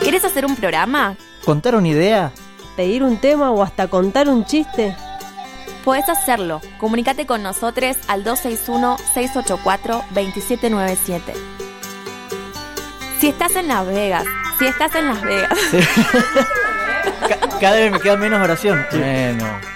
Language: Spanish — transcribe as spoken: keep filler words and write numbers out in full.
¿Querés hacer un programa? ¿Contar una idea? ¿Pedir un tema o hasta contar un chiste? Podés hacerlo. Comunicate con nosotros al dos seis uno, seis ocho cuatro, dos siete nueve siete. Si estás en Las Vegas, si estás en Las Vegas. Sí. Cada vez me queda menos oración. Bueno.